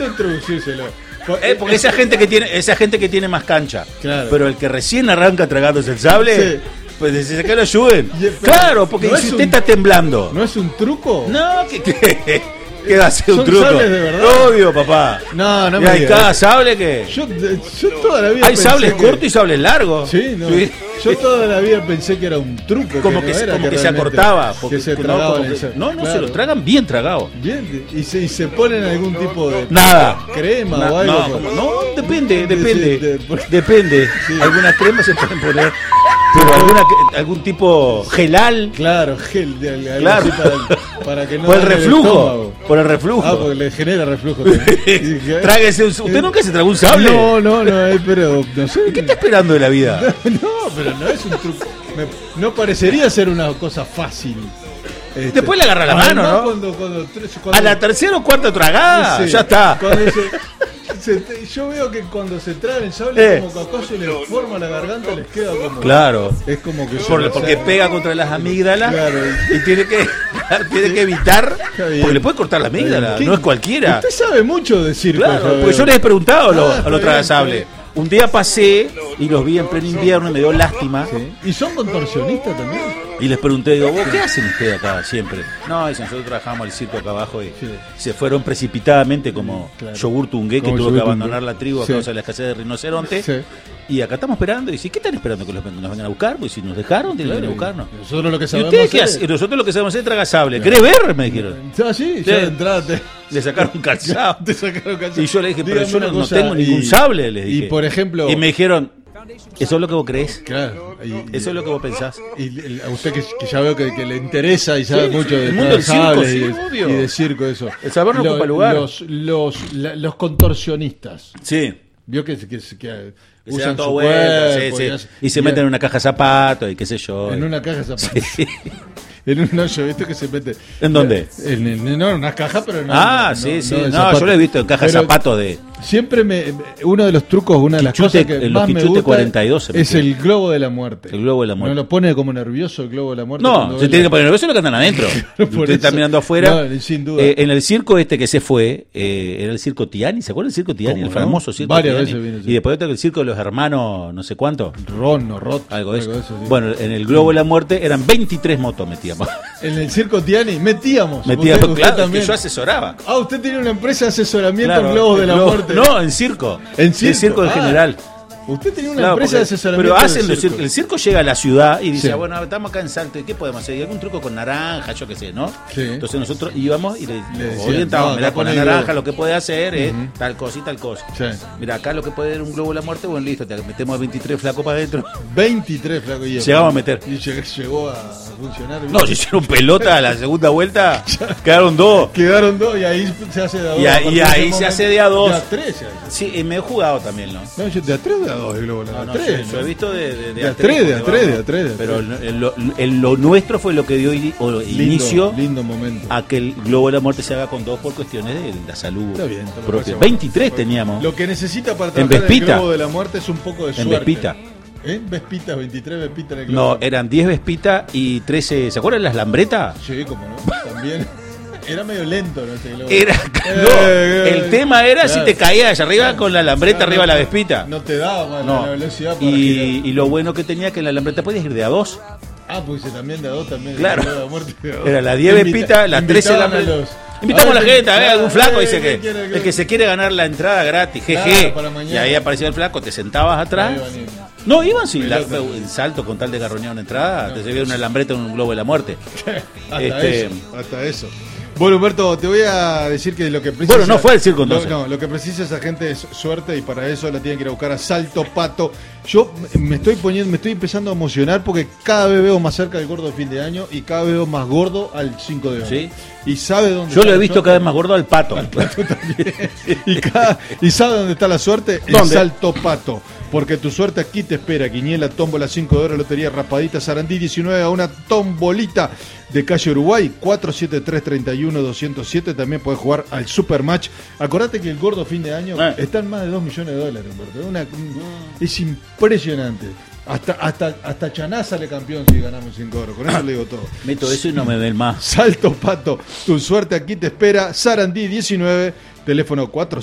introducírselo. Porque esa gente que tiene más cancha. Claro. Pero el que recién arranca tragándose el sable, Sí. pues desde que lo ayuden. Claro, porque ¿no si es usted un- está temblando. ¿No es un truco? No, ¿qué va a ser un ¿Son truco? sables de verdad? Obvio, papá. No, no Y me hay digas. cada sable que. Yo toda la vida Hay pensé sables que- cortos y sables largos. Sí, no. Sí. Yo toda la vida pensé que era un truco. Como no que, era como que se realmente- acortaba. Porque que se no, tragaban como el que- sable. no, se Claro. lo tragan bien tragado. Bien, y se ponen algún tipo de Nada. crema Na- o algo. no, por- no, depende. Sí, Depende. Sí. Algunas cremas se pueden poner. Pero algún tipo gelal. Claro, gel de algo Claro. así para que no Por el dañe reflujo. estómago. Por el reflujo. Ah, porque le genera reflujo también. Tráguese ¿Usted nunca se tragó un sable? No, pero no sé. ¿Qué está esperando de la vida? No, pero no es un truco. No parecería ser una cosa fácil. Después le agarra la mano, además, ¿no? Cuando A la tercera o cuarta tragada, sí, ya está. cuando yo veo que cuando se traen el sable, como que acá se les forma la garganta, les queda como. Claro. Es como que. Porque pega contra las amígdalas. Claro. Y tiene que evitar. Está bien. Porque le puede cortar la amígdala. ¿Qué? No es cualquiera. Usted sabe mucho de circo. Claro, yo porque veo. yo les he preguntado a está los bien, tragasables. está Un día pasé y los vi en pleno invierno y me dio lástima. Sí. ¿Y son contorsionistas también? Y les pregunté, digo, ¿vos qué hacen ustedes acá siempre? No, dicen, nosotros trabajamos el circo acá abajo y Sí. se fueron precipitadamente como Claro. Yogur Tungué, que Como tuvo que Yogur abandonar Tungué. la tribu a Sí. causa de la escasez de rinoceronte. Sí. Y acá estamos esperando. Y dice, ¿qué están esperando? ¿Que nos vengan a buscar? Pues si nos dejaron, tienen que venir a buscarnos. Nosotros lo que ¿Y sabemos ustedes qué es- hacen? Nosotros lo que sabemos es tragasable. ¿Querés ver? Me dijeron. Ah, sí, ya de entrada Le sacaron calzado. te sacaron calzado. Y yo le dije, pero Dígame yo una no cosa, tengo ningún sable, le dije. Y por ejemplo. Y me dijeron, ¿eso es lo que vos creés? Claro. ¿Eso es lo que vos pensás? Y a usted que ya veo que le interesa y sabe Sí, mucho de el mundo del circo, sables sí, y, obvio. y de circo, eso. El saber no ocupa lugar. Los contorsionistas. Sí. Vio que Que se dan usan toda su vuelta, cuerpo sí, y sí. hacen- Y se meten en una caja de zapatos y qué sé yo. en una caja de zapatos. Sí. En un hoyo, ¿viste que se mete? ¿En dónde? No, en una caja, pero no. Sí. de No, zapatos. yo lo he visto en caja de Pero zapatos de. Siempre uno de los trucos, una de las Quichute, cosas que en los más me Quichute gusta 42 se es metió. el globo de la muerte. El globo de la muerte. ¿No lo pone como nervioso el globo de la muerte? No, cuando se ve tiene la- que poner nervioso lo que andan adentro. Por Usted está eso. mirando afuera. No, sin duda. En el circo que se fue, era el circo Tiani. ¿Se acuerdan del circo Tiani? ¿Cómo El no? famoso circo Varias Tiani. veces vino, sí. Y después otro que el circo de los hermanos, no sé cuánto. Ron o Rot. Algo de eso. sí. Bueno, en el globo de la muerte eran 23 motos metíamos. En el circo Tiani metíamos. Metíamos, Usted claro, es que también. yo asesoraba. Ah, usted tiene una empresa de asesoramiento Claro, en globos de el la globo- muerte. No, en circo. En circo. El circo en Ah, general. Usted tenía una Claro, empresa de porque- asesoramiento. pero hacen del los circo. circos. El circo llega a la ciudad y dice, Sí. bueno, estamos acá en Salto, ¿y qué podemos hacer? ¿Y algún truco con naranja? Yo qué sé, ¿no? Sí. Entonces nosotros íbamos y le decían, orientábamos, no, mirá, acá con la pone naranja globo. lo que puede hacer es tal cosa y tal cosa. Sí. Mira, acá lo que puede ser un globo de la muerte, bueno, listo, te metemos 23 flacos para adentro. 23 flaco y Llegamos a meter. Y llegó a funcionar. No, se hicieron pelota a la segunda vuelta, quedaron dos. Quedaron dos y ahí se hace de a dos. Y A ahí partir de ese se momento, hace de a dos. De a tres se hace. Sí, me he jugado también, ¿no? No, yo de a tres o de a dos el globo. De No, a no, tres. yo he visto de De a tres, de a tres, de a tres. Pero lo nuestro fue lo que dio inicio Lindo momento. a que el globo de la muerte se haga con dos por cuestiones de la salud Está bien, está propia. bien. 23 teníamos. Lo que necesita para En trabajar el Vespita. globo de la muerte es un poco de En suerte. Vespita. Vespitas, 23 Vespitas en el globo. No, eran 10 vespitas y 13. ¿Se acuerdan las lambretas? Sí, como no. También. Era medio lento, ¿no? Ese globo. Era, no, el tema era si te caías allá arriba con la lambreta Claro, arriba de la no, vespita. No te daba más No. la velocidad para girar. Y lo bueno que tenía que en la lambreta podías ir de a dos. Ah, pues también de a dos también. Claro. El globo de la muerte de a dos. Era la 10 vespitas, la 13 invitaban a lambreta. los- Invitamos a la gente, a ver, claro, algún flaco dice ¿quién que quiere el que se quiere ganar la entrada gratis, jeje. Claro, para mañana. Y ahí aparecía el flaco, te sentabas atrás. Ahí van a ir. No, iban sin Pelota. el salto con tal de garroñar una entrada, te llevé una lambreta en un globo de la muerte. Hasta eso. Bueno, Humberto, te voy a decir que lo que precisa. Bueno, no fue el circo, entonces. No, lo que precisa esa gente es suerte y para eso la tienen que ir a buscar a Salto Pato. Yo me estoy empezando a emocionar porque cada vez veo más cerca del gordo de fin de año y cada vez veo más gordo al 5 de año. Sí. Y sabe dónde Yo está lo he la visto suerte. cada vez más gordo al pato. Y sabe dónde está la suerte, en ¿Dónde? Salto Pato. Porque tu suerte aquí te espera. Quiniela, tómbola 5 de oro, lotería rapadita, Sarandí 19 a una tombolita de calle Uruguay, 473-31-207. También podés jugar al Supermatch. Acordate que el gordo fin de año está en más de $2 millones, Humberto. Es impresionante. Hasta Chaná sale campeón si ganamos 5 oro. Con eso le digo todo. Meto eso y no me ven más. Salto Pato, tu suerte aquí te espera. Sarandí 19, teléfono 4